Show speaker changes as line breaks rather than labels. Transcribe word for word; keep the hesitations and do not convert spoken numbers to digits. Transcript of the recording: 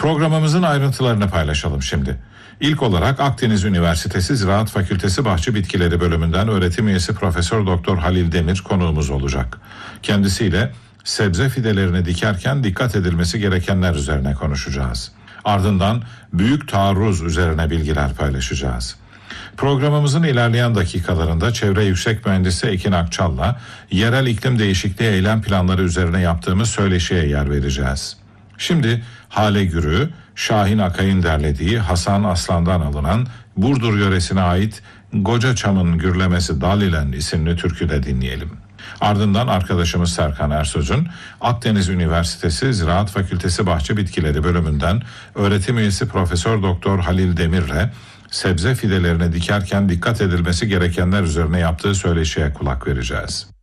Programımızın ayrıntılarını paylaşalım şimdi. İlk olarak Akdeniz Üniversitesi Ziraat Fakültesi Bahçe Bitkileri bölümünden öğretim üyesi Profesör Doktor Halil Demir konuğumuz olacak. Kendisiyle sebze fidelerini dikerken dikkat edilmesi gerekenler üzerine konuşacağız. Ardından büyük taarruz üzerine bilgiler paylaşacağız. Programımızın ilerleyen dakikalarında Çevre Yüksek Mühendisi Ekin Akçal'la yerel iklim değişikliği eylem planları üzerine yaptığımız söyleşiye yer vereceğiz. Şimdi Hale Gürü, Şahin Akay'ın derlediği Hasan Aslan'dan alınan Burdur yöresine ait Goca Çam'ın Gürlemesi Dalilen isimli türküde dinleyelim. Ardından arkadaşımız Serkan Ersöz'ün Akdeniz Üniversitesi Ziraat Fakültesi Bahçe Bitkileri bölümünden öğretim üyesi Profesör Doktor Halil Demir'le sebze fidelerini dikerken dikkat edilmesi gerekenler üzerine yaptığı söyleşiye kulak vereceğiz.